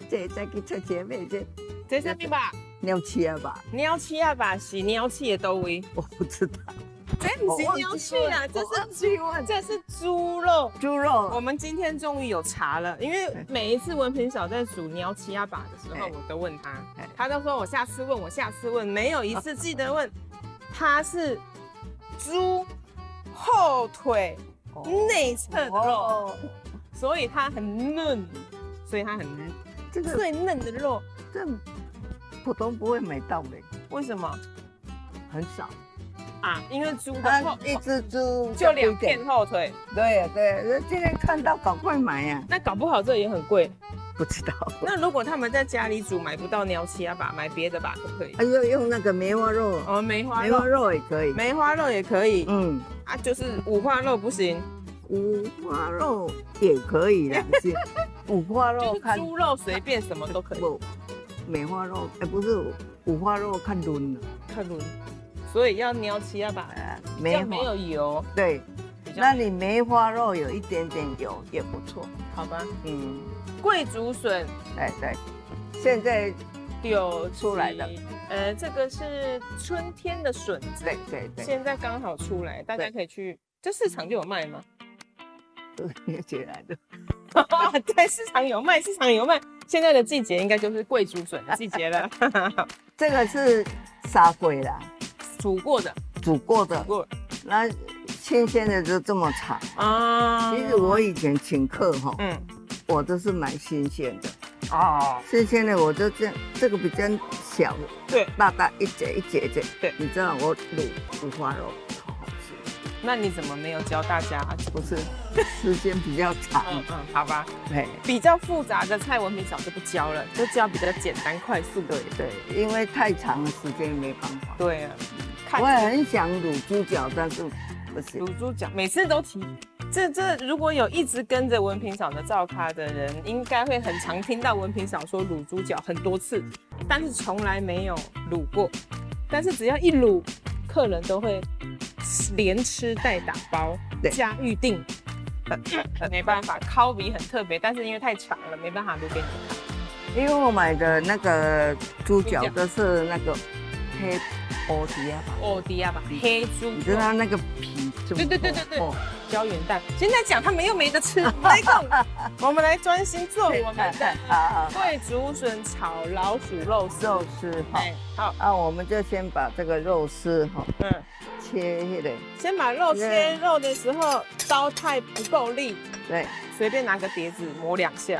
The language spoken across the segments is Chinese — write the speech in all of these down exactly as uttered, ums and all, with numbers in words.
这再去菜姐妹这这是什么？ 鸟翅啊吧？ 鸟翅啊吧，是鸟翅的都位。 我不知道， 这不是鸟翅啊，这是这是猪肉。 猪肉。 我们今天终于有查了，因为每一次文平嫂在煮鸟翅啊吧的时候，我都问他，他都说我下次问，我下次问，没有一次记得问。它是猪后腿内侧的肉，所以它很嫩，所以它很这个最嫩的肉， 这普通不会买到的。 为什么？ 很少啊，因为猪的后一只猪就两片后腿。 对呀对呀，今天看到赶快买呀。 那搞不好这也很贵。 不知道。 那如果他们在家里煮买不到鸟翅啊吧，买别的吧，可不可以？ 哎呦，用那个梅花肉哦，梅花梅花肉也可以， 梅花肉也可以。 嗯， 啊，就是五花肉不行， 五花肉也可以啦，是五花肉看猪肉随便什么都可以。 不，梅花肉哎，不是五花肉看轮了， 看轮，所以要鸟翅啊吧，比较没有油。 对，那你梅花肉有一点点油也不错， 好吧？ 嗯。 桂竹笋， 哎对，现在有出来的， 呃，这个是春天的笋子， 对对对， 现在刚好出来，大家可以去，这市场就有卖吗？ 对，起来的， 对，市场有卖，市场有卖。现在的季节应该就是桂竹笋的季节了。 这个是杀龟啦， 煮过的， 煮过的， 煮过， 那新鲜的就这么长啊。其实我以前请客哈，嗯。我都是买新鲜的哦，新鲜的我就这样，这个比较小的， 对， 大大一节一节节， 对， 你知道我卤五花肉超好吃， 那你怎么没有教大家？ 不是，时间比较长， 嗯嗯，好吧， 对， 比较复杂的菜文平嫂就不教了，就教比较简单快速的， 对对，因为太长的时间没办法， 对啊， 我也很想卤猪脚，但是不行， 卤猪脚每次都提。这这如果有一直跟着文平嫂的照咖的人，应该会很常听到文平嫂说卤猪脚很多次，但是从来没有卤过。但是只要一卤，客人都会连吃带打包加预定。没办法，烤比很特别，但是因为太长了，没办法录给你看。 因为我买的那个猪脚都是那个黑欧迪亚吧， 欧迪亚吧，黑猪， 你知道那个皮？ 对对对对对。胶原蛋，现在讲他们又没得吃，来讲，我们来专心做我们的桂竹笋炒老鼠肉丝。 肉丝哈，好啊，我们就先把这个肉丝哈，嗯，切一点。 先把肉切肉的时候，刀太不够力， 对， 随便拿个碟子磨两下。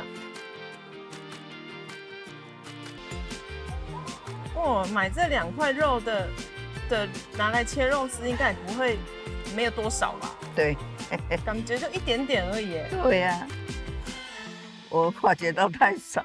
哦，买这两块肉的的拿来切肉丝，应该也不会没有多少吧？ 对。 感觉就一点点而已。 对呀、啊，我发觉到太少。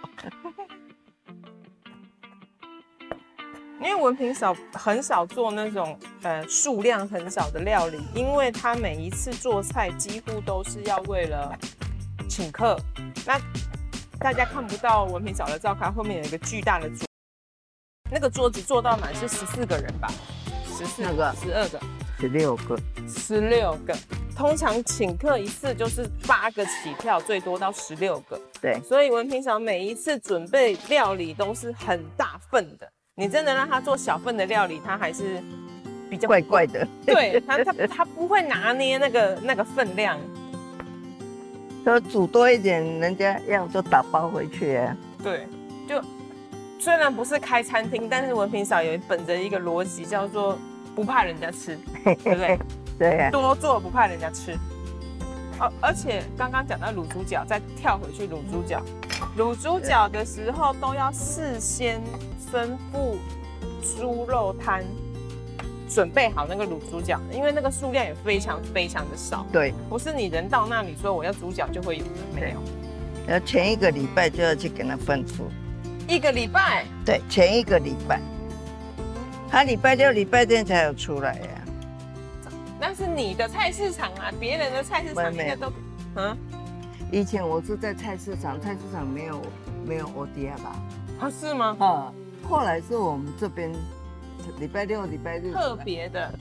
因为文平嫂很少做那种呃数量很少的料理，因为她每一次做菜几乎都是要为了请客。那大家看不到文平嫂的照片，后面有一个巨大的桌，那个桌子坐到满是十四个人吧，十四个、十二个、 十六个、 十六个。通常请客一次就是八个起跳，最多到十六个。 对， 所以文平嫂每一次准备料理都是很大份的。你真的让他做小份的料理，他还是比较怪怪的。 对他，他他不会拿捏那个那个分量。 都煮多一点，人家要就打包回去啊。 对，就虽然不是开餐厅，但是文平嫂有本着一个逻辑，叫做不怕人家吃，对不对？ 对呀、啊， 多做不怕人家吃。哦，而且刚刚讲到卤猪脚，再跳回去卤猪脚。卤猪脚的时候都要事先吩咐猪肉摊准备好那个卤猪脚，因为那个数量也非常非常的少。 对， 不是你人到那里说我要猪脚就会有的，没有。 然后前一个礼拜就要去给他吩咐。 一个礼拜？对， 前一个礼拜。他礼拜六、礼拜天才有出来呀、啊。 那是你的菜市场啊，别人的菜市场应该都，嗯。 以前我是在菜市场，菜市场没有没有欧迪亚吧？ 啊，是吗？ 啊，后来是我们这边礼拜六、礼拜日特别的，